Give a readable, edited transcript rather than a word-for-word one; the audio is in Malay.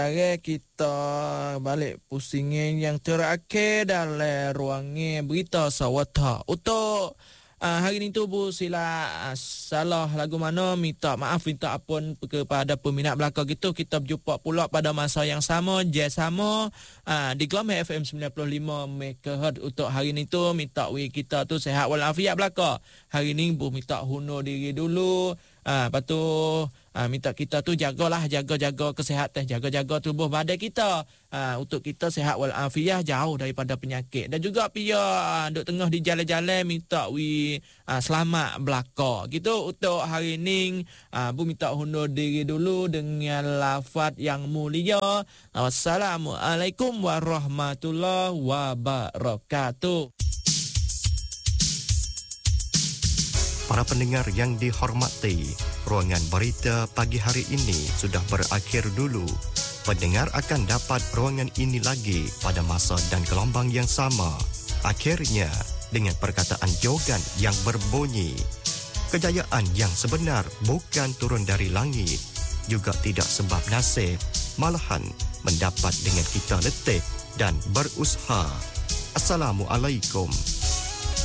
Sekarang kita balik pusingin yang terakhir dalam ruangan berita Sawata. Untuk hari ni tu Bu sila salah lagu mana minta maaf, minta ampun kepada peminat belakang gitu. Kita berjumpa pula pada masa yang sama, jam sama di Gelombang FM 95 MHz. Untuk hari ni tu minta kita tu sehat walafiat belakang. Hari ni Bu minta hundur diri dulu. Lepas tu minta kita tu jaga kesihatan, jaga tubuh badan kita. Untuk kita sehat walafiat, jauh daripada penyakit. Dan juga pia duk tengah di jalan-jalan minta selamat belaka. Gitu untuk hari ni Bu minta hundur diri dulu dengan lafaz yang mulia. Wassalamualaikum warahmatullahi wabarakatuh. Para pendengar yang dihormati, ruangan berita pagi hari ini sudah berakhir dulu. Pendengar akan dapat ruangan ini lagi pada masa dan gelombang yang sama. Akhirnya, dengan perkataan jogan yang berbunyi, kejayaan yang sebenar bukan turun dari langit, juga tidak sebab nasib, malahan mendapat dengan kita letih dan berusaha. Assalamualaikum.